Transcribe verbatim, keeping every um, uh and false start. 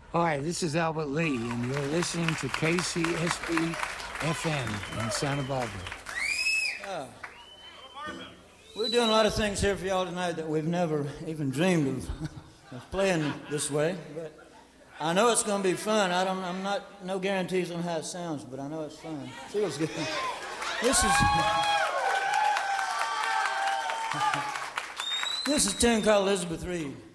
Hi, this is Albert Lee, and you're listening to K C S B F M in Santa Barbara. Uh, we're doing a lot of things here for y'all tonight that we've never even dreamed of, of playing this way, but I know it's going to be fun. I don't, I'm not, no guarantees on how it sounds, but I know it's fun. It feels good. This is, this is a tune called Elizabeth Reed.